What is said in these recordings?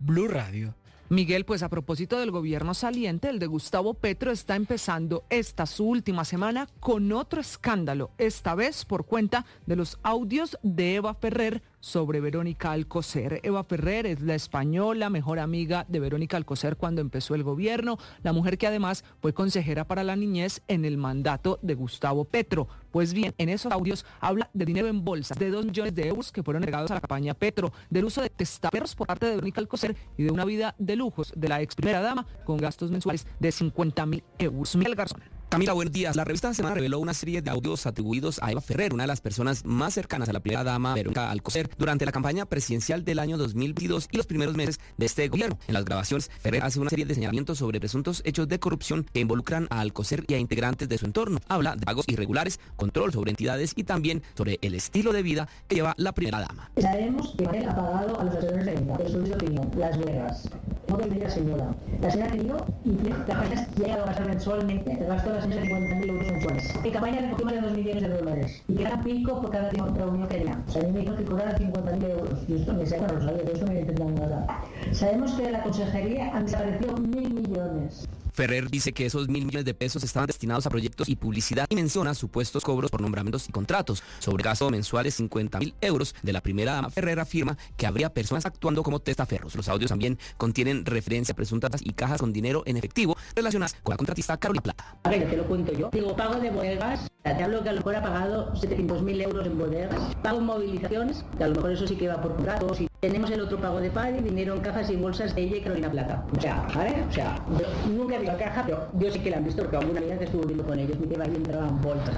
Blue Radio. Miguel, pues a propósito del gobierno saliente, el de Gustavo Petro está empezando su última semana con otro escándalo, esta vez por cuenta de los audios de Eva Ferrer sobre Verónica Alcocer. Eva Ferrer es la española, mejor amiga de Verónica Alcocer cuando empezó el gobierno, la mujer que además fue consejera para la niñez en el mandato de Gustavo Petro. Pues bien, en esos audios habla de dinero en bolsas, de 2 millones de euros que fueron entregados a la campaña Petro, del uso de testaferros por parte de Verónica Alcocer y de una vida de lujos de la ex primera dama con gastos mensuales de 50.000 euros. Miguel Garzón. Camila, buenos días. La revista Semana reveló una serie de audios atribuidos a Eva Ferrer, una de las personas más cercanas a la primera dama Verónica Alcocer, durante la campaña presidencial del año 2022 y los primeros meses de este gobierno. En las grabaciones, Ferrer hace una serie de señalamientos sobre presuntos hechos de corrupción que involucran a Alcocer y a integrantes de su entorno. Habla de pagos irregulares, control sobre entidades y también sobre el estilo de vida que lleva la primera dama. Sabemos que él ha pagado a los asesores de venta, estudios de opinión, Las Vegas, no del día señora. La señora Tenido y la campaña llega a gastar mensualmente, el gasto de la señora 50.000 euros mensuales. En campaña recogió más de 2 millones de dólares y que era pico por cada reunión que tenía. O sea, a mí me dijo que cobrara 50.000 euros y esto me saca, no lo sabía, de esto no he entendido nada. Sabemos que de la consejería han desaparecido 1.000 millones. Ferrer dice que esos 1.000 millones de pesos estaban destinados a proyectos y publicidad y menciona supuestos cobros por nombramientos y contratos. Sobre gasto mensuales 50.000 euros de la primera dama, Ferrer afirma que habría personas actuando como testaferros. Los audios también contienen referencia a presuntas y cajas con dinero en efectivo relacionadas con la contratista Carolina Plata. A ver, te lo cuento yo. Digo, pago de bodegas, te hablo que a lo mejor ha pagado 700.000 euros en bodegas. Pago en movilizaciones, que a lo mejor eso sí que va por contratos. Y tenemos el otro pago de PADI, dinero en cajas y en bolsas de ella y Carolina Plata. O sea, ¿vale? O sea, yo nunca he visto la caja, pero yo sí que la han visto porque alguna amiga que estuvo viendo con ellos me lleva y entraban bolsas.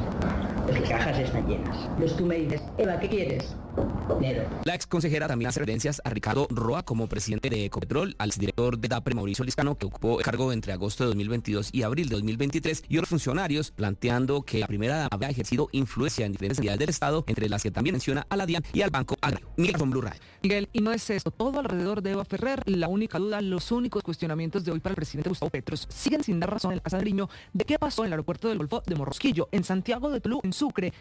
Las cajas están llenas. Entonces tú me dices, Eva, ¿qué quieres? Dinero. La ex consejera también hace referencias a Ricardo Roa como presidente de Ecopetrol, al exdirector de DAPRE Mauricio Liscano, que ocupó el cargo entre agosto de 2022 y abril de 2023, y otros funcionarios, planteando que la primera dama había ejercido influencia en diferentes entidades del Estado, entre las que también menciona a la DIAN y al Banco Agrario. Miguel con Blue Radio. Miguel, y no es esto, todo alrededor de Eva Ferrer, la única duda, los únicos cuestionamientos de hoy para el presidente Gustavo Petro siguen sin dar razón en el Casa de Nariño de qué pasó en el aeropuerto del Golfo de Morrosquillo, en Santiago de Tolú, en Sucre,